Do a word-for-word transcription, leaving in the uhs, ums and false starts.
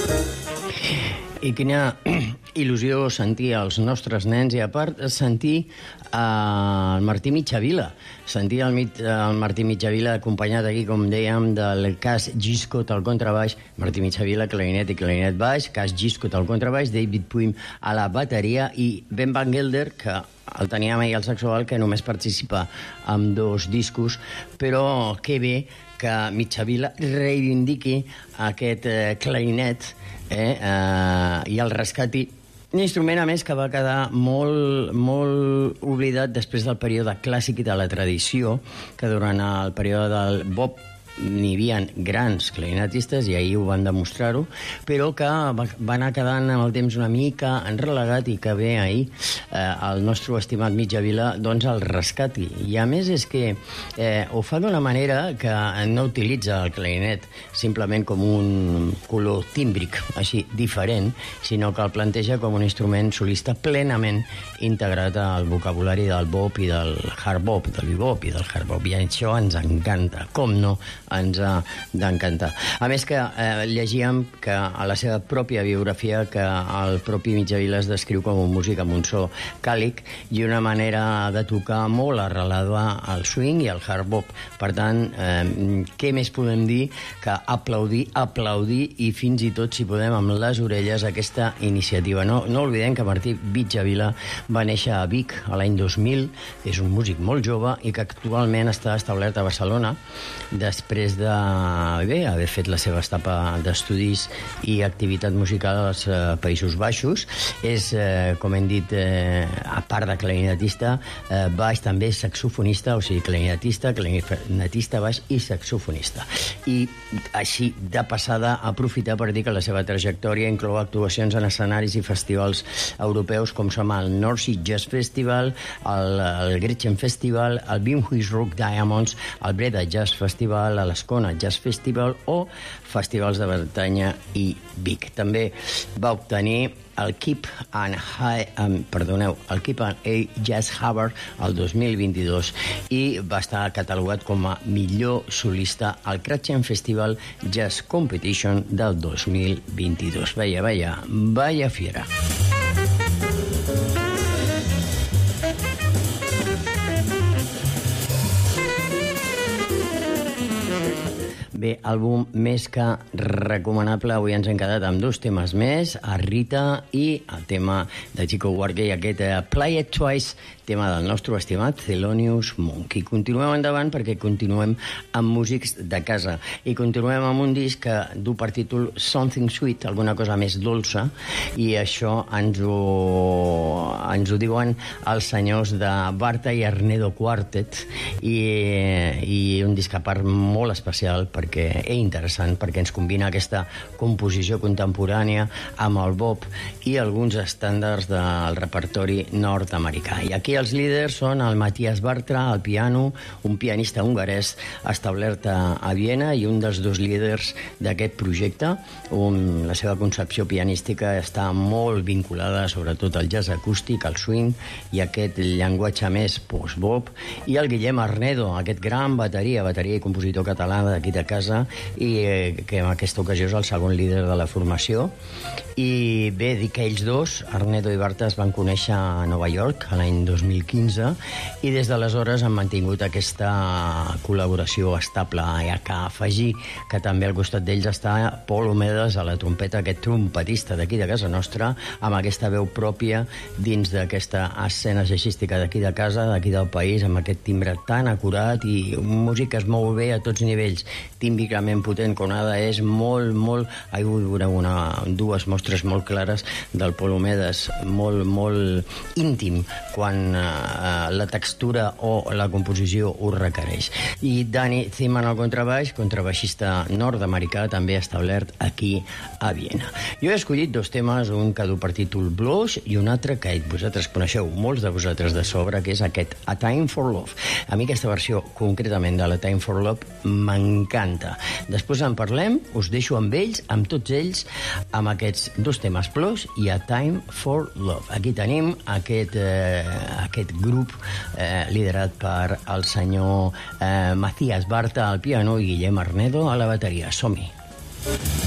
I quina il·lusió sentir els nostres nens i, a part, sentir eh, el Martí Mitjavila. Sentir el, mit, el Martí Mitjavila acompanyat aquí, com dèiem, del Cas Giscot al contrabaix, Martí Mitjavila, clarinet i clarinet baix, Cas Giscot al contrabaix, David Puim a la bateria i Ben Van Gelder, que el teníem ahir al saxofon, que només participa amb dos discos, però que bé que Mitjavila reivindiqui aquest eh, clarinet eh, eh, i el rescati. Un instrument, a més, que va quedar molt, molt oblidat després del període clàssic i de la tradició, que durant el període del Bob n'hi havia grans clarinetistes, i ahir ho van demostrar-ho, però que va, va anar quedant amb el temps una mica enrelegat, i que bé ahir eh, el nostre estimat Mitjavila doncs el rescati. I a més és que eh, ho fa d'una manera que no utilitza el clarinet simplement com un color tímbric, així, diferent, sinó que el planteja com un instrument solista plenament integrat al vocabulari del bop i del hard bop, del bebop i del hard bop, i això ens encanta, com no ens ha d'encantar. A més que eh, llegíem que a la seva pròpia biografia que el propi Mitjavila es descriu com un músic amb un so càlic i una manera de tocar molt arrelada al swing i al hard bop. Per tant, eh, què més podem dir que aplaudir, aplaudir i fins i tot, si podem, amb les orelles aquesta iniciativa. No, no oblidem que Martí Mitjavila va néixer a Vic a l'any dos mil, és un músic molt jove i que actualment està establert a Barcelona després de bé, haver fet la seva etapa d'estudis i activitat musical als eh, Països Baixos. És, eh, com hem dit, eh, a part de clarinetista, eh, baix també saxofonista, o sigui, clarinetista, clarinetista baix i saxofonista. I així, de passada, aprofitar per dir que la seva trajectòria inclou actuacions en escenaris i festivals europeus com som el North Sea Jazz Festival, el, el Gretchen Festival, el Bimhuis Rock Diamonds, el Breda Jazz Festival, l'Ascona Jazz Festival o festivals de Bretanya i Vic. També va obtenir el Keep and High, um, perdoneu, el Keep and A Jazz Harvard el dos mil vint-i-dos i va estar catalogat com a millor solista al Gretchen Festival Jazz Competition del dos mil vint-i-dos. Veia, veia, vaya fiera. Bé, àlbum més que recomanable. Avui ens hem quedat amb dos temes més, a Rita i el tema de Chico Buarque i aquest uh, Play It Twice, tema del nostre estimat Thelonious Monk. I continuem endavant perquè continuem amb músics de casa i continuem amb un disc que du per títol Something Sweet, alguna cosa més dolça, i això ens ho, ens ho diuen els senyors de Barta i Arnedo Quartet, i, i un disc a part molt especial perquè és interessant, perquè ens combina aquesta composició contemporània amb el bop i alguns estàndards del repertori nord-americà. I aquí els líders són el Matías Bartra al piano, un pianista hongarès establert a, a Viena i un dels dos líders d'aquest projecte. Un, la seva concepció pianística està molt vinculada sobretot al jazz acústic, al swing i aquest llenguatge més post-bop, i el Guillem Arnedo, aquest gran bateria, bateria i compositor català d'aquí de casa, i eh, que en aquesta ocasió és el segon líder de la formació. I bé, dir que ells dos, Arnedo i Barta, es van conèixer a Nova York l'any dos mil quinze i des d'aleshores han mantingut aquesta col·laboració estable. I a que afegir que també al costat d'ells està Pol Omedes a la trompeta, aquest trompetista d'aquí de casa nostra, amb aquesta veu pròpia dins d'aquesta escena jazzística d'aquí de casa, d'aquí del país, amb aquest timbre tan acurat i un músic que es mou bé a tots nivells, tímbricament potent. Conada és molt, molt... Ahir veureu una, dues mostres molt clares del Pol Omedes, molt, molt íntim quan eh, la textura o la composició ho requereix. I Danny Ziman al contrabaix, contrabaixista nord-americà, també establert aquí a Viena. Jo he escollit dos temes, un que du per títol Blues i un altre que vosaltres coneixeu, molts de vosaltres de sobre, que és aquest A Time for Love. A mi aquesta versió concretament de la Time for Love m'encanta. Després en parlem, us deixo amb ells, amb tots ells, amb aquests dos temes Blues i A Time for Love. Aquí tenim aquest, eh, aquest grup eh, liderat per el senyor eh, Matías Barta al piano i Guillem Arnedo a la bateria. Som-hi!